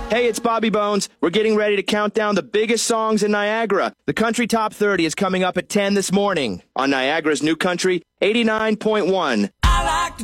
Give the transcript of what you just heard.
Hey, it's Bobby Bones. We're getting ready to count down the biggest songs in Niagara. The Country Top 30 is coming up at 10 this morning on Niagara's New Country 89.1